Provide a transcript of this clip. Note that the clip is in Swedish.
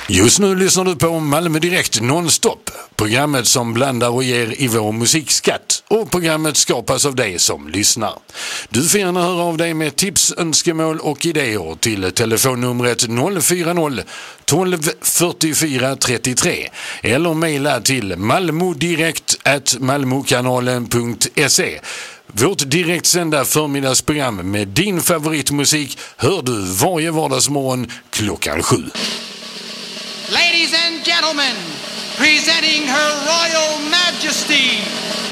Just nu lyssnar du på Malmö Direkt nonstop. Programmet som blandar och ger i vår musikskatt. Och programmet skapas av dig som lyssnar. Du får gärna höra av dig med tips, önskemål och idéer till telefonnumret 040 12 44 33 eller mejla till malmodirekt@malmokanalen.se. Vårt direktsända förmiddagsprogram med din favoritmusik hör du varje vardagsmorgon klockan 7. Ladies and gentlemen, presenting Her Royal Majesty,